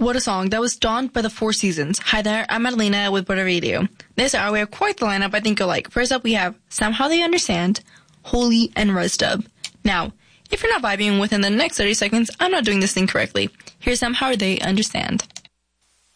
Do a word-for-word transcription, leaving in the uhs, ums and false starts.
What a song. That was Dawned by the Four Seasons. Hi there, I'm Adelina with Whatever You Do. This hour we have quite the lineup I think you'll like. First up we have Somehow They Understand, Holy, and Rezdub. Now, if you're not vibing within the next thirty seconds, I'm not doing this thing correctly. Here's Somehow They Understand.